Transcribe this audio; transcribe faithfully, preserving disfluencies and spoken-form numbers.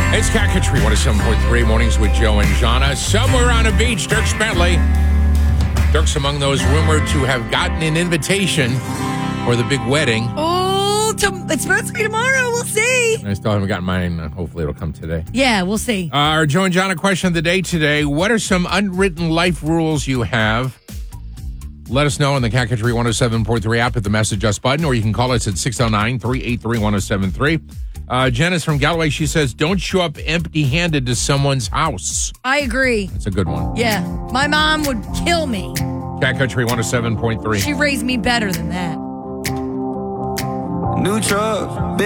It's Cat Country one oh seven point three mornings with Joe and Jana. Somewhere on a beach, Dirk Bentley. Dirk's among those rumored to have gotten an invitation for the big wedding. Oh, to, it's supposed to be tomorrow. We'll see. I still haven't gotten mine. Uh, hopefully it'll come today. Yeah, we'll see. Uh, our Joe and Jana question of the day today. What are some unwritten life rules you have? Let us know on the Cat Country one oh seven point three app at the Message Us button, or you can call us at six oh nine, three eight three, one oh seven three. Uh, Jen is from Galloway. She says, don't show up empty-handed to someone's house. I agree. That's a good one. Yeah. My mom would kill me. Cat Country one oh seven point three. She raised me better than that. New truck.